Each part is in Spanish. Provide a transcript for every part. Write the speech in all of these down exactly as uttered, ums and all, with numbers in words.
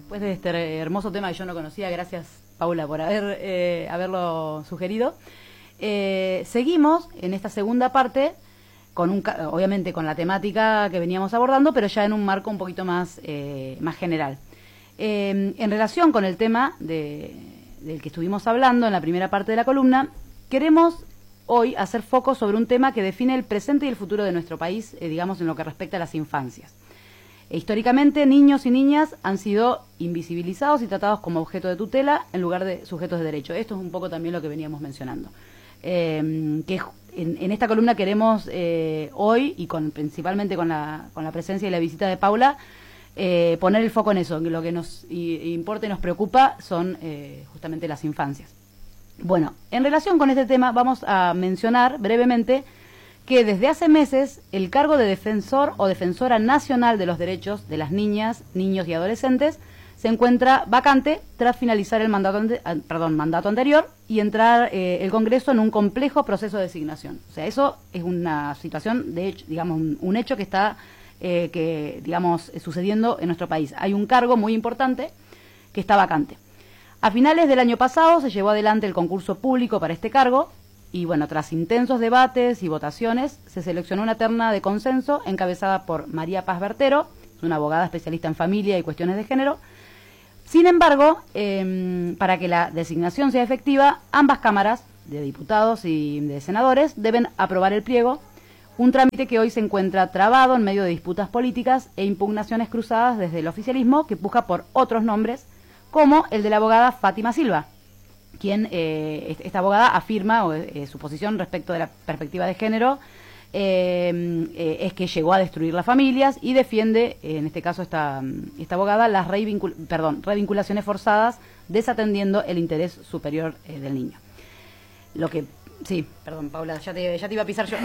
después de este hermoso tema que yo no conocía, gracias Paula por haber eh, haberlo sugerido. Eh, seguimos en esta segunda parte, con un, obviamente con la temática que veníamos abordando, pero ya en un marco un poquito más, eh, más general. Eh, en relación con el tema de, del que estuvimos hablando en la primera parte de la columna, queremos hoy hacer foco sobre un tema que define el presente y el futuro de nuestro país, eh, digamos, en lo que respecta a las infancias. E históricamente, niños y niñas han sido invisibilizados y tratados como objeto de tutela en lugar de sujetos de derecho. Esto es un poco también lo que veníamos mencionando. Eh, que en, en esta columna queremos eh, hoy, y con principalmente con la, con la presencia y la visita de Paula, eh, poner el foco en eso, que lo que nos y, importa y nos preocupa son eh, justamente las infancias. Bueno, en relación con este tema vamos a mencionar brevemente que desde hace meses el cargo de defensor o defensora nacional de los derechos de las niñas, niños y adolescentes se encuentra vacante tras finalizar el mandato, perdón, mandato anterior y entrar eh, el Congreso en un complejo proceso de designación. O sea, eso es una situación, de hecho, digamos, un, un hecho que está, eh, que, digamos, sucediendo en nuestro país. Hay un cargo muy importante que está vacante. A finales del año pasado se llevó adelante el concurso público para este cargo. Y bueno, tras intensos debates y votaciones, se seleccionó una terna de consenso encabezada por María Paz Bertero, una abogada especialista en familia y cuestiones de género. Sin embargo, eh, para que la designación sea efectiva, ambas cámaras, de diputados y de senadores, deben aprobar el pliego, un trámite que hoy se encuentra trabado en medio de disputas políticas e impugnaciones cruzadas desde el oficialismo que puja por otros nombres, como el de la abogada Fátima Silva, quien, eh, esta abogada afirma eh, su posición respecto de la perspectiva de género, eh, eh, es que llegó a destruir las familias y defiende, eh, en este caso esta, esta abogada, las revincul perdón, revinculaciones forzadas, desatendiendo el interés superior eh, del niño. Lo que, sí, perdón Paula, ya te, ya te iba a pisar yo.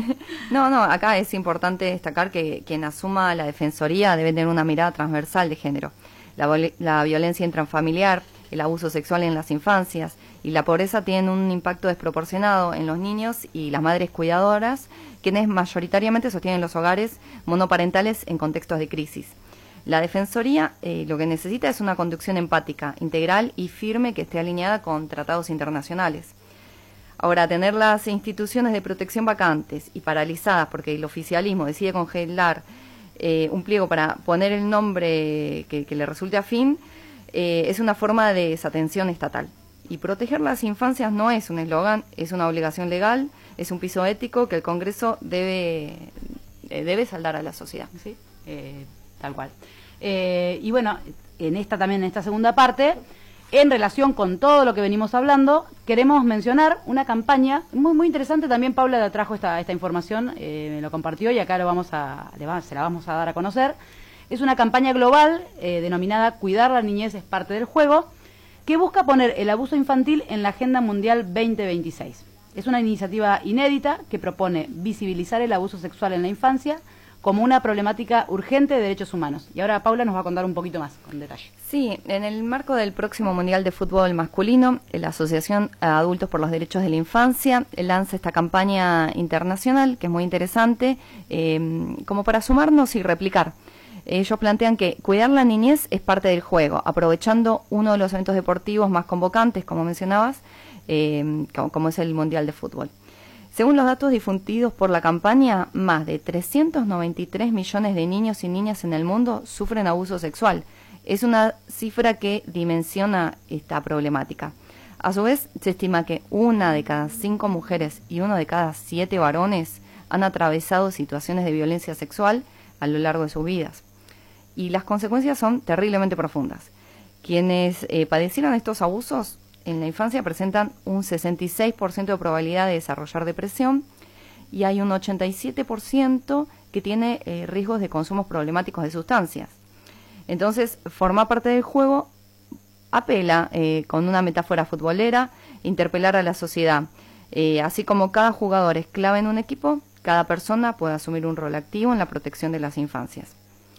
No, no, acá es importante destacar que quien asuma la defensoría debe tener una mirada transversal de género. La, la violencia intrafamiliar, el abuso sexual en las infancias y la pobreza tienen un impacto desproporcionado en los niños y las madres cuidadoras, quienes mayoritariamente sostienen los hogares monoparentales en contextos de crisis. La Defensoría eh, lo que necesita es una conducción empática, integral y firme que esté alineada con tratados internacionales. Ahora, tener las instituciones de protección vacantes y paralizadas porque el oficialismo decide congelar eh, un pliego para poner el nombre que, que le resulte afín, Eh, es una forma de desatención estatal. Y proteger las infancias no es un eslogan, es una obligación legal, es un piso ético que el Congreso debe, eh, debe saldar a la sociedad. Sí, eh, tal cual. Eh, y bueno, en esta también, en esta segunda parte, en relación con todo lo que venimos hablando, queremos mencionar una campaña muy muy interesante. También Paula trajo esta, esta información, eh, me lo compartió y acá lo vamos a, le va, se la vamos a dar a conocer. Es una campaña global eh, denominada Cuidar la niñez es parte del juego, que busca poner el abuso infantil en la Agenda Mundial veinte veintiséis. Es una iniciativa inédita que propone visibilizar el abuso sexual en la infancia como una problemática urgente de derechos humanos. Y ahora Paula nos va a contar un poquito más, con detalle. Sí, en el marco del próximo Mundial de Fútbol Masculino, la Asociación Adultos por los Derechos de la Infancia lanza esta campaña internacional, que es muy interesante, eh, como para sumarnos y replicar. Ellos plantean que cuidar la niñez es parte del juego, aprovechando uno de los eventos deportivos más convocantes, como mencionabas, eh, como, como es el Mundial de Fútbol. Según los datos difundidos por la campaña, más de trescientos noventa y tres millones de niños y niñas en el mundo sufren abuso sexual. Es una cifra que dimensiona esta problemática. A su vez, se estima que una de cada cinco mujeres y uno de cada siete varones han atravesado situaciones de violencia sexual a lo largo de sus vidas. Y las consecuencias son terriblemente profundas. Quienes eh, padecieron estos abusos en la infancia presentan un sesenta y seis por ciento de probabilidad de desarrollar depresión y hay un ochenta y siete por ciento que tiene eh, riesgos de consumos problemáticos de sustancias. Entonces, formar parte del juego apela eh, con una metáfora futbolera, interpelar a la sociedad. Eh, así como cada jugador es clave en un equipo, cada persona puede asumir un rol activo en la protección de las infancias.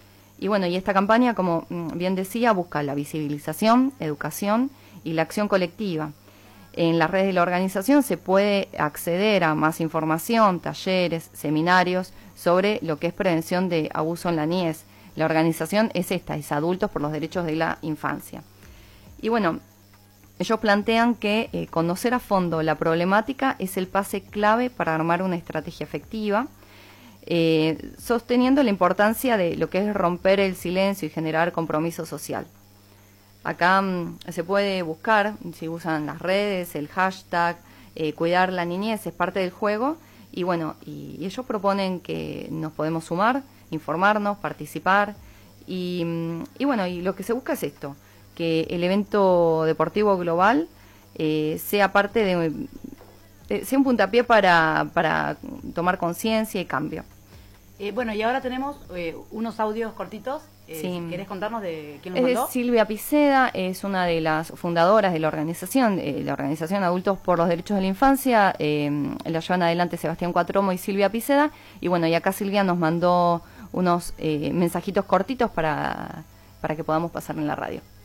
Y bueno, y esta campaña, como bien decía, busca la visibilización, educación y la acción colectiva. En las redes de la organización se puede acceder a más información, talleres, seminarios sobre lo que es prevención de abuso en la niñez, la organización es esta, es Adultos por los Derechos de la Infancia. Y bueno, ellos plantean que eh, conocer a fondo la problemática es el pase clave para armar una estrategia efectiva, eh, sosteniendo la importancia de lo que es romper el silencio y generar compromiso social. Acá mm, se puede buscar, si usan las redes, el hashtag, eh, cuidar la niñez es parte del juego, y bueno, y, y ellos proponen que nos podemos sumar, informarnos, participar, y, mm, y bueno, y lo que se busca es esto, que el evento deportivo global eh, sea parte de, eh, sea un puntapié para, para tomar conciencia y cambio. Eh, bueno, y ahora tenemos eh, unos audios cortitos. Eh, Sí. ¿Querés contarnos de quién nos Es mandó? Silvia Piceda, es una de las fundadoras de la organización, eh, la organización Adultos por los Derechos de la Infancia, eh, la llevan adelante Sebastián Cuatromo y Silvia Piceda, y bueno, y acá Silvia nos mandó unos eh, mensajitos cortitos para, para que podamos pasar en la radio.